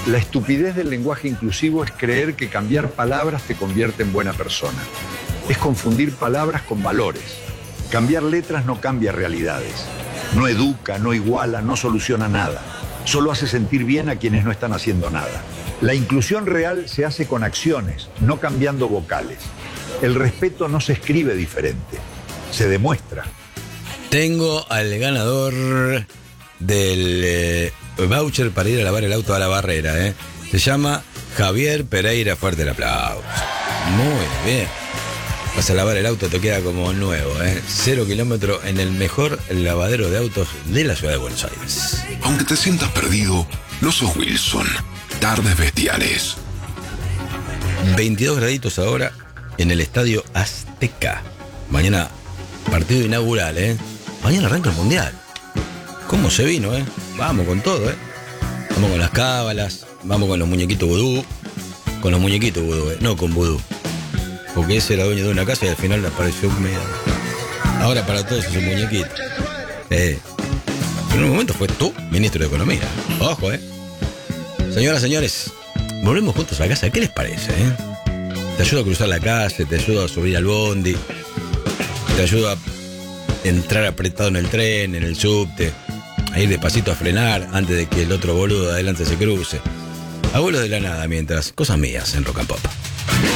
La estupidez del lenguaje inclusivo es creer que cambiar palabras te convierte en buena persona. Es confundir palabras con valores. Cambiar letras no cambia realidades. No educa, no iguala, no soluciona nada. Solo hace sentir bien a quienes no están haciendo nada. La inclusión real se hace con acciones, no cambiando vocales. El respeto no se escribe diferente, se demuestra. Tengo al ganador del voucher para ir a lavar el auto a La Barrera, ¿eh? Se llama Javier Pereira. Fuerte el aplauso. Muy bien. Vas a lavar el auto, te queda como nuevo, ¿eh? 0 kilómetros en el mejor lavadero de autos de la ciudad de Buenos Aires. Aunque te sientas perdido, no sos Wilson. Tardes bestiales. 22 graditos ahora en el Estadio Azteca. Mañana partido inaugural, ¿eh? Mañana arranca el Mundial. ¿Cómo se vino, eh? Vamos con todo, ¿eh? Vamos con las cábalas, vamos con los muñequitos vudú. Con los muñequitos vudú, ¿eh? No con vudú. Porque ese era dueño de una casa y al final le apareció un medio. Ahora para todos es un muñequito. Pero en un momento fue tú, ministro de Economía. Ojo, Señoras, señores, volvemos juntos a casa. ¿Qué les parece, Te ayuda a cruzar la calle, te ayuda a subir al bondi, te ayuda a entrar apretado en el tren, en el subte, a ir despacito a frenar antes de que el otro boludo de adelante se cruce. Abuelo de la nada mientras, cosas mías en Rock and Pop.